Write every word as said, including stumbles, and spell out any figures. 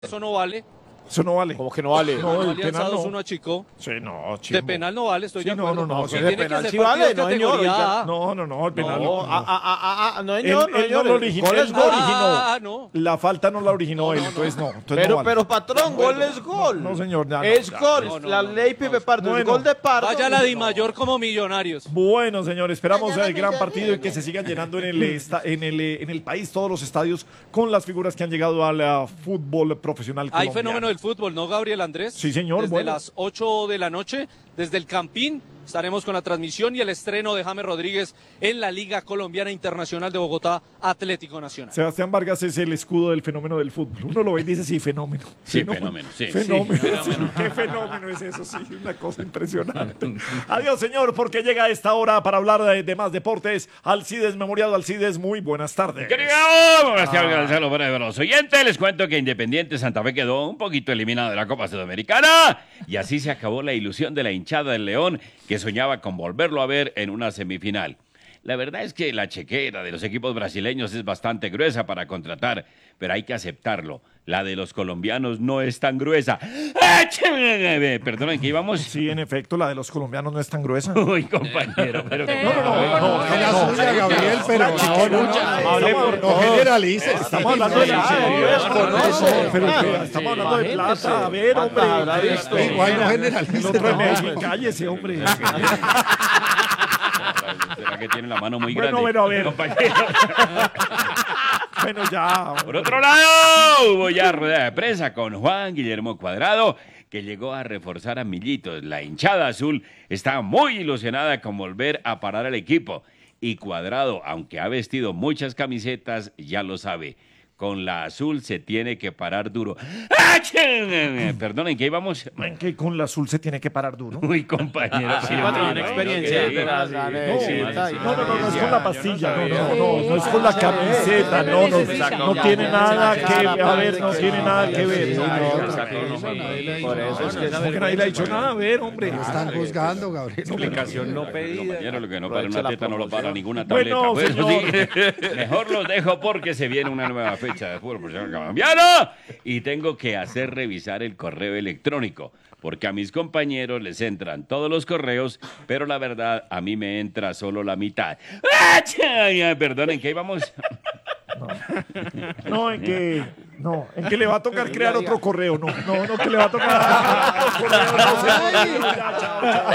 Eso no vale. Eso no vale. Como que no vale. No, el Alianza penal dos no. uno achicó. Sí, no, De chimbo. penal no vale, estoy Sí, de no, acuerdo. no, no, Sí, sí, tiene de que penal ser sí partido vale, de no, señor, categoría oiga. A. No, no, no, el penal No, no. ah, ah, ah, ah, no, Él, señor, no, él no señor. lo originó. Gol es Él gol. lo originó. Ah, no. La falta no la originó No, él, no, entonces no. Entonces Pero, no vale. pero patrón, gol es gol. No, señor, ya no, es ya, gol. no, no, la no, ley no, Pipe no. Pardo, es Bueno. gol de Pardo. Vaya la Di No. Mayor como Millonarios. Bueno, señor, esperamos Mañana el gran Millonarios. partido y que se sigan llenando en el, esta- en, el, eh, en el país todos los estadios con las figuras que han llegado al uh, fútbol profesional Hay colombiano. fenómeno del fútbol, ¿no, Gabriel Andrés? Sí, señor, Desde bueno. las ocho de la noche, desde el Campín, estaremos con la transmisión y el estreno de James Rodríguez en la Liga Colombiana Internacional de Bogotá Atlético Nacional. Sebastián Vargas es el escudo del fenómeno del fútbol. Uno lo ve y dice, sí, fenómeno. Sí, fenómeno, sí. Fenómeno. Sí, fenómeno. Qué fenómeno es eso, sí, una cosa impresionante. Adiós, señor, porque llega a esta hora para hablar de, de más deportes. Alcides Memoriado, Alcides, muy buenas tardes. Querido, buenas tardes, Gonzalo, para los oyentes. Les cuento que Independiente Santa Fe quedó un poquito eliminado de la Copa Sudamericana y así se acabó la ilusión de la hinchada del León que soñaba con volverlo a ver en una semifinal. La verdad es que la chequera de los equipos brasileños es bastante gruesa para contratar, pero hay que aceptarlo. La de los colombianos no es tan gruesa. ¡Ah, ch- Perdonen, ¿qué íbamos? Sí, en efecto, la de los colombianos no es tan gruesa. Uy, compañero, pero... No, no, no, no, Es la suya, Gabriel, pero no, no, no, Hable por no generalice. Estamos hablando de Ah, plata. no desconoce. Pero Ah, que estamos hablando de imagínese. plata. A ver, hombre. ¿Cuántas habrá visto? Igual no El generalice. otro de no. Medellín, cállese, hombre. ¿Será que tiene la mano muy Bueno, grande? bueno, a ver. Compañero. Bueno, ya. Por otro lado, hubo ya rueda de prensa con Juan Guillermo Cuadrado, que llegó a reforzar a Millitos. La hinchada azul está muy ilusionada con volver a parar al equipo. Y Cuadrado, aunque ha vestido muchas camisetas, ya lo sabe. Con la azul se tiene que parar duro. ¡Ah, ch- Perdonen, ¿qué íbamos? En que con la azul se tiene que parar duro. Uy, compañero. Sí, patrón, experiencia. Sí, La- sí, la sí, necesita sí, y sí, No, no, no, no es con la pastilla, no, Yo no, no no, no es con la camiseta, no, no, no tiene nada que ver, a ver, no tiene nada que ver. No, no, Por eso es que es ¿cómo que nadie le ha dicho nada? A ver, hombre. Están juzgando, Gabriel. Explicación no pedida. Compañero, lo que no para una teta no lo para ninguna Bueno, tableta. Pues, señor. sí. Mejor los dejo porque se viene una nueva fecha de fútbol profesional colombiano y tengo que hacer revisar el correo electrónico porque a mis compañeros les entran todos los correos, pero la verdad a mí me entra solo la mitad. ¡Ah, ch- Perdonen, ¿qué íbamos? No, en que, no, en que le va a tocar crear otro correo, no, no, no, que le va a tocar otro correo, no, señor. Ya, chao, chao.